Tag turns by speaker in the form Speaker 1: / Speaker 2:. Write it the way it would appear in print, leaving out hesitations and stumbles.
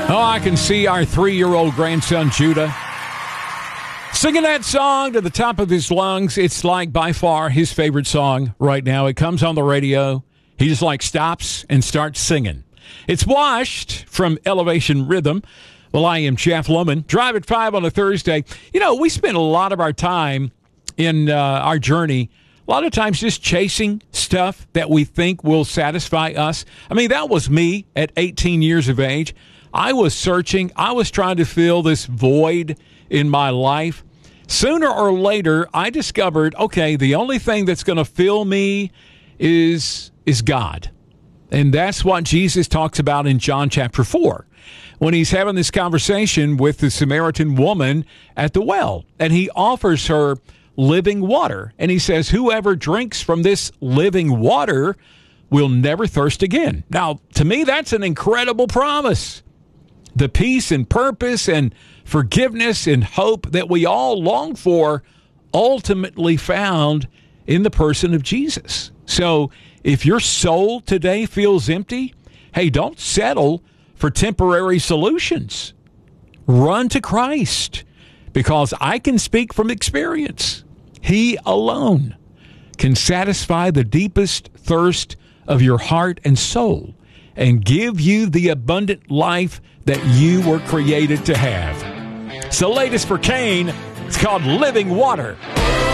Speaker 1: Oh, I can see our 3-year-old grandson, Judah, singing that song to the top of his lungs. It's like by far his favorite song right now. It comes on the radio. He just like stops and starts singing. It's Washed from Elevation Rhythm. Well, I am Jeff Lohman. Drive at 5 on a Thursday. You know, we spend a lot of our time in our journey, a lot of times just chasing stuff that we think will satisfy us. I mean, that was me at 18 years of age. I was searching. I was trying to fill this void in my life. Sooner or later, I discovered, okay, the only thing that's going to fill me is God. And that's what Jesus talks about in John chapter 4 when he's having this conversation with the Samaritan woman at the well. And he offers her living water. And he says, whoever drinks from this living water will never thirst again. Now, to me, that's an incredible promise. The peace and purpose and forgiveness and hope that we all long for ultimately found in the person of Jesus. So if your soul today feels empty, hey, don't settle for temporary solutions. Run to Christ, because I can speak from experience. He alone can satisfy the deepest thirst of your heart and soul and give you the abundant life that you were created to have. It's the latest for Cain. It's called Living Water.